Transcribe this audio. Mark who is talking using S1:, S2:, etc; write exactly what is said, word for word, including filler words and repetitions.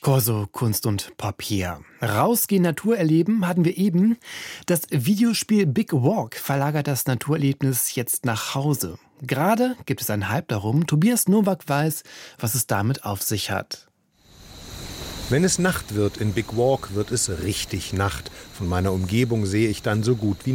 S1: Corso, Kunst und Papier. Rausgehen, Natur erleben hatten wir eben. Das Videospiel Big Walk verlagert das Naturerlebnis jetzt nach Hause. Gerade gibt es einen Hype darum. Tobias Nowak weiß, was es damit auf sich hat.
S2: Wenn es Nacht wird in Big Walk, wird es richtig Nacht. Von meiner Umgebung sehe ich dann so gut wie